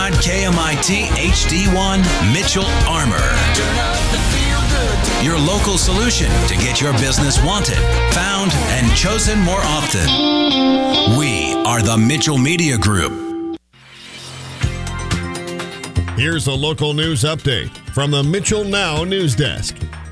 on KMIT HD1 Mitchell Armor. Your local solution to get your business wanted, found, and chosen more often. We are the Mitchell Media Group. Here's a local news update from the Mitchell Now News Desk.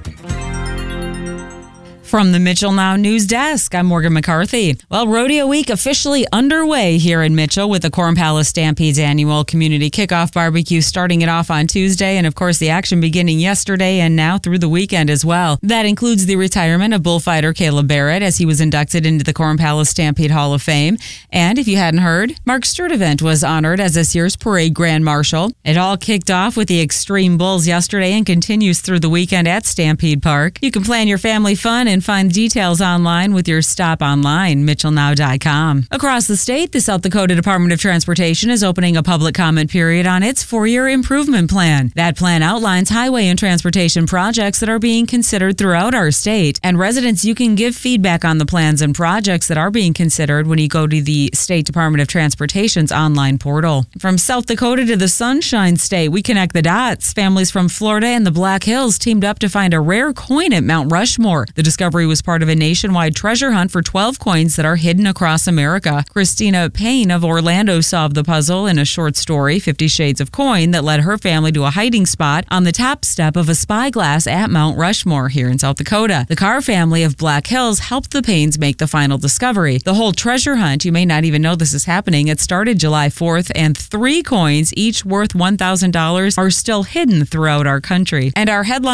From the Mitchell Now News Desk, I'm Morgan McCarthy. Well, Rodeo Week officially underway here in Mitchell with the Corn Palace Stampede's annual community kickoff barbecue starting it off on Tuesday, and of course the action beginning yesterday and now through the weekend as well. That includes the retirement of bullfighter Caleb Barrett as he was inducted into the Corn Palace Stampede Hall of Fame. And if you hadn't heard, Mark Sturdivant was honored as this year's parade grand marshal. It all kicked off with the Extreme Bulls yesterday and continues through the weekend at Stampede Park. You can plan your family fun and find details online with your stop online, mitchellnow.com. Across the state, the South Dakota Department of Transportation is opening a public comment period on its 4-year improvement plan. That plan outlines highway and transportation projects that are being considered throughout our state. And residents, you can give feedback on the plans and projects that are being considered when you go to the State Department of Transportation's online portal. From South Dakota to the Sunshine State, we connect the dots. Families from Florida and the Black Hills teamed up to find a rare coin at Mount Rushmore. The discovery was part of a nationwide treasure hunt for 12 coins that are hidden across America. Christina Payne of Orlando solved the puzzle in a short story, 50 Shades of Coin, that led her family to a hiding spot on the top step of a spyglass at Mount Rushmore here in South Dakota. The Carr family of Black Hills helped the Paynes make the final discovery. The whole treasure hunt, you may not even know this is happening, it started July 4th, and 3 coins, each worth $1,000, are still hidden throughout our country. And our headline